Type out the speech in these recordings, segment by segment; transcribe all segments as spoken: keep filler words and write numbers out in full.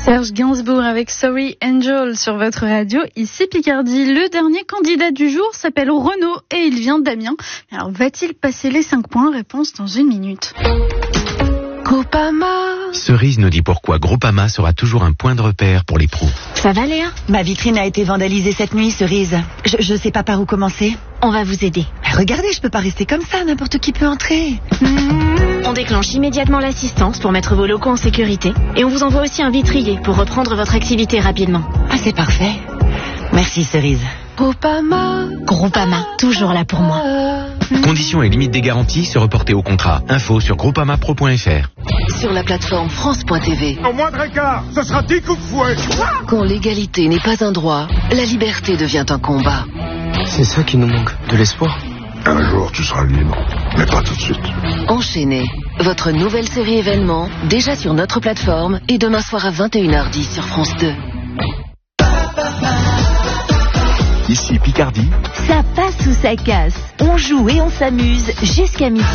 Serge Gainsbourg avec Sorry Angel sur votre radio. Ici Picardie, le dernier candidat du jour s'appelle Renaud et il vient d'Amiens. Alors va-t-il passer les cinq points? Réponse dans une minute. Groupama. Cerise nous dit pourquoi Groupama sera toujours un point de repère pour les pros. Ça va Léa? Ma vitrine a été vandalisée cette nuit, Cerise. Je, je sais pas par où commencer. On va vous aider. Regardez, je peux pas rester comme ça, n'importe qui peut entrer. On déclenche immédiatement l'assistance pour mettre vos locaux en sécurité. Et on vous envoie aussi un vitrier pour reprendre votre activité rapidement. Ah, c'est parfait. Merci, Cerise. Groupama. Groupama, toujours là pour moi. Conditions et limites des garanties se reporter au contrat. Info sur groupamapro point f r. Sur la plateforme France point t v. Au moindre écart, ce sera dix coups de fouet. Quand l'égalité n'est pas un droit, la liberté devient un combat. C'est ça qui nous manque, de l'espoir. Un jour, tu seras libre, mais pas tout de suite. Enchaînez, votre nouvelle série événement, déjà sur notre plateforme, et demain soir à vingt et une heures dix sur France deux. Ici Picardie. Ça passe ou ça casse. On joue et on s'amuse jusqu'à midi.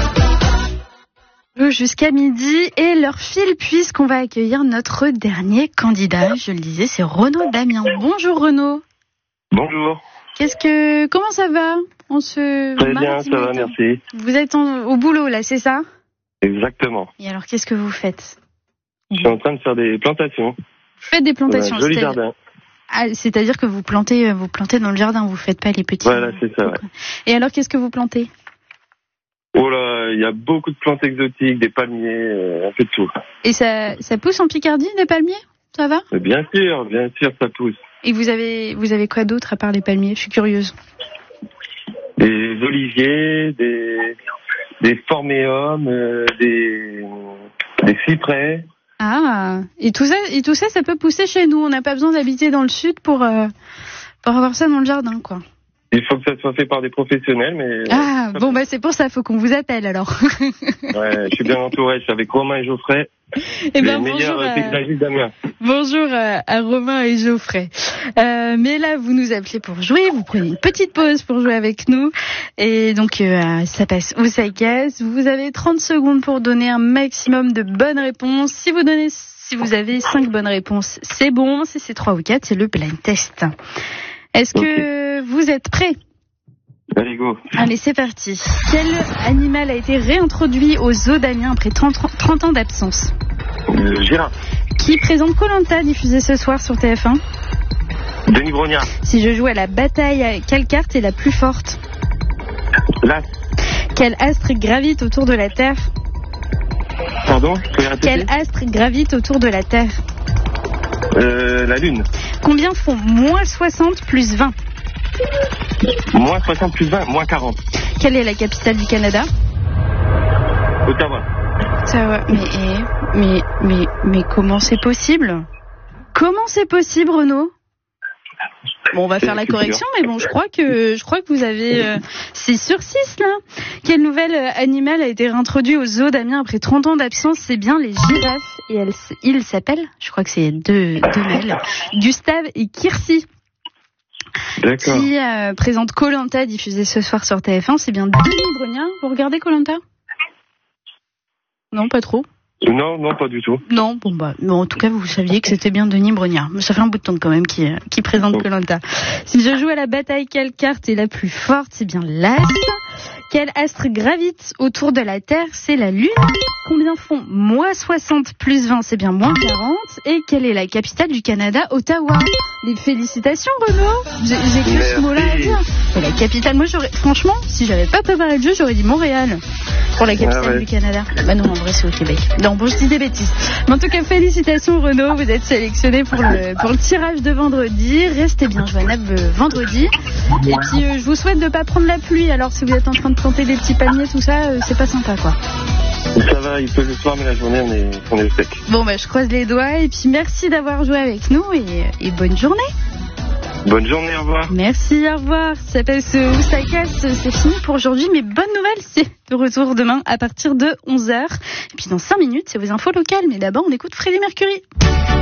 Jusqu'à midi et leur file puisqu'on va accueillir notre dernier candidat. Je le disais, c'est Renaud d'Amiens. Bonjour Renaud. Bonjour. Qu'est-ce que, comment ça va? On se. Très bien, ça va, merci. Vous êtes en, au boulot là, c'est ça? Exactement. Et alors, qu'est-ce que vous faites? Je suis en train de faire des plantations. Vous faites des plantations. Un joli jardin. Ah, c'est-à-dire que vous plantez, vous plantez dans le jardin, vous faites pas les petits. Voilà, c'est ça. Ouais. Et alors, qu'est-ce que vous plantez? Oh là, il y a beaucoup de plantes exotiques, des palmiers, euh, un peu de tout. Et ça, ça pousse en Picardie, des palmiers? Ça va? Mais bien sûr, bien sûr, ça pousse. Et vous avez, vous avez quoi d'autre à part les palmiers? Je suis curieuse. Des oliviers, des, des forméums, euh, des, des cyprès. Ah, et tout ça, et tout ça, ça peut pousser chez nous. On n'a pas besoin d'habiter dans le sud pour, euh, pour avoir ça dans le jardin, quoi. Il faut que ça soit fait par des professionnels, mais... Ah, bon, bah c'est pour ça, faut qu'on vous appelle, alors. Ouais, je suis bien entouré, je suis avec Romain et Geoffrey, eh les ben, meilleurs à... paysagistes d'Amiens. Bonjour à, à Romain et Geoffrey. Euh, mais là, vous nous appelez pour jouer, vous prenez une petite pause pour jouer avec nous. Et donc, euh, ça passe ou ça casse. Vous avez trente secondes pour donner un maximum de bonnes réponses. Si vous donnez, si vous avez cinq bonnes réponses, c'est bon. Si c'est trois ou quatre, c'est le blind test. Est-ce que okay. vous êtes prêts? Allez, go. Allez, c'est parti. Quel animal a été réintroduit au zoo d'Amiens après trente, trente ans d'absence? euh, Girafe. Qui présente Koh-Lanta, diffusé ce soir sur T F un? Denis Brognard. Si je joue à la bataille, quelle carte est la plus forte? L'As. Quel astre gravite autour de la Terre? Pardon? Quel astre gravite autour de la Terre? Euh, la Lune. Combien font moins soixante plus vingt? Moins soixante plus vingt, moins quarante. Quelle est la capitale du Canada? Ottawa. Ottawa. Mais, mais, mais, mais comment c'est possible? Comment c'est possible, Renaud? Bon, on va faire la correction, mais bon, je crois que, je crois que vous avez euh, six sur six, là. Quel nouvel euh, animal a été réintroduit au zoo d'Amiens après trente ans d'absence? C'est bien les girafes. Et elles, ils s'appellent, je crois que c'est deux, deux mâles, Gustave et Kirsi. D'accord. Qui euh, présente Koh-Lanta, diffusé ce soir sur T F un. C'est bien Denis Brognard. Vous regardez Koh-Lanta? Non, pas trop. Non, non, pas du tout. Non, bon bah, bon, en tout cas, vous saviez que c'était bien Denis Brognard. Mais ça fait un bout de temps quand même qui, qui présente oh. Koh-Lanta. Si je joue à la bataille, quelle carte est la plus forte? C'est bien l'As. Quel astre gravite autour de la Terre? C'est la Lune. Combien font moins soixante plus vingt? C'est bien moins quarante. Et quelle est la capitale du Canada? Ottawa. Les félicitations, Renaud. J'ai, j'ai que ce mot-là à dire. C'est la capitale. Moi, j'aurais, franchement, si j'avais pas préparé le jeu, j'aurais dit Montréal. Pour la capitale ah ouais. du Canada. Bah non, en vrai, c'est au Québec. Non, bon, je dis des bêtises. Mais en tout cas, félicitations, Renaud. Vous êtes sélectionné pour le, pour le tirage de vendredi. Restez bien joignable vendredi. Et puis, euh, je vous souhaite de pas prendre la pluie. Alors, si vous êtes en train de planter des petits palmiers, tout ça, euh, c'est pas sympa, quoi. Ça va, il peut le soir, mais la journée, on est, on est sec. Bon, bah, je croise les doigts. Et puis, merci d'avoir joué avec nous et, et bonne journée. Bonne journée, au revoir. Merci, au revoir. Ça s'appelle ce Où ça casse, c'est fini pour aujourd'hui. Mais bonne nouvelle, c'est de retour demain à partir de onze heures. Et puis dans cinq minutes, c'est vos infos locales. Mais d'abord, on écoute Freddie Mercury.